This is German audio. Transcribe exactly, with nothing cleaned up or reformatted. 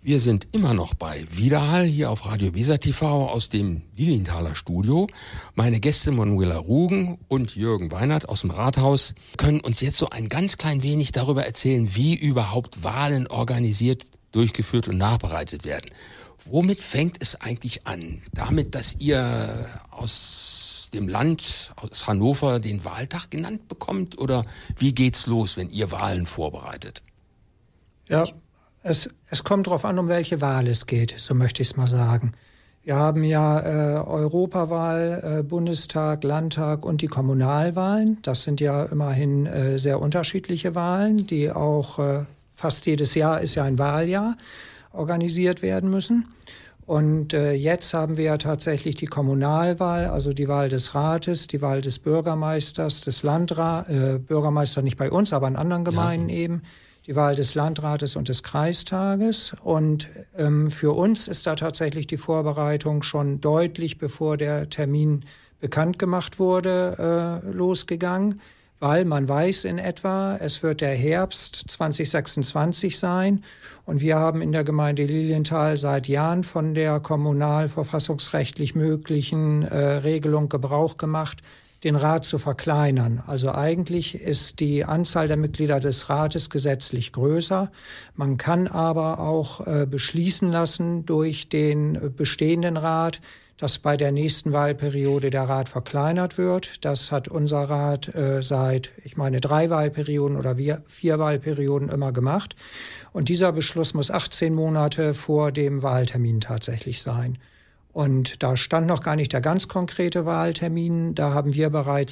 Wir sind immer noch bei Widerhall hier auf Radio Weser T V aus dem Lilienthaler Studio. Meine Gäste Manuela Rugen und Jürgen Weinert aus dem Rathaus können uns jetzt so ein ganz klein wenig darüber erzählen, wie überhaupt Wahlen organisiert, durchgeführt und nachbereitet werden. Womit fängt es eigentlich an? Damit, dass ihr aus dem Land, aus Hannover, den Wahltag genannt bekommt? Oder wie geht's los, wenn ihr Wahlen vorbereitet? Ja, Es, es kommt darauf an, um welche Wahl es geht, so möchte ich es mal sagen. Wir haben ja äh, Europawahl, äh, Bundestag, Landtag und die Kommunalwahlen. Das sind ja immerhin äh, sehr unterschiedliche Wahlen, die auch äh, fast jedes Jahr ist ja ein Wahljahr, organisiert werden müssen. Und äh, jetzt haben wir ja tatsächlich die Kommunalwahl, also die Wahl des Rates, die Wahl des Bürgermeisters, des Landrats, äh, Bürgermeister nicht bei uns, aber in anderen Gemeinden ja. eben. Die Wahl des Landrates und des Kreistages. Und ähm, für uns ist da tatsächlich die Vorbereitung schon deutlich, bevor der Termin bekannt gemacht wurde, äh, losgegangen. Weil man weiß in etwa, es wird der Herbst zwanzig sechsundzwanzig sein. Und wir haben in der Gemeinde Lilienthal seit Jahren von der kommunal verfassungsrechtlich möglichen äh, Regelung Gebrauch gemacht, den Rat zu verkleinern. Also eigentlich ist die Anzahl der Mitglieder des Rates gesetzlich größer. Man kann aber auch äh, beschließen lassen durch den bestehenden Rat, dass bei der nächsten Wahlperiode der Rat verkleinert wird. Das hat unser Rat äh, seit, ich meine, drei Wahlperioden oder vier, vier Wahlperioden immer gemacht. Und dieser Beschluss muss achtzehn Monate vor dem Wahltermin tatsächlich sein. Und da stand noch gar nicht der ganz konkrete Wahltermin. Da haben wir bereits